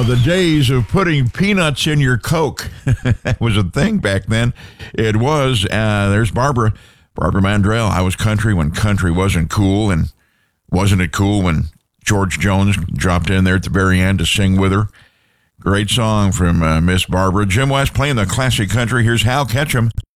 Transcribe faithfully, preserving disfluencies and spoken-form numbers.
the days of putting peanuts in your Coke. That was a thing back then. It was. Uh, there's Barbara. Barbara Mandrell. I was country when country wasn't cool. And wasn't it cool when George Jones dropped in there at the very end to sing with her? Great song from uh, Miss Barbara. Jim West playing the classic country. Here's Hal Ketchum.